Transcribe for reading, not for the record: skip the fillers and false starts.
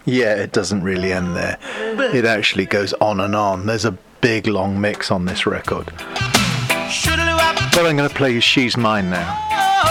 Yeah, it doesn't really end there. It actually goes on and on. There's a big long mix on this record. What I'm going to play is She's Mine now.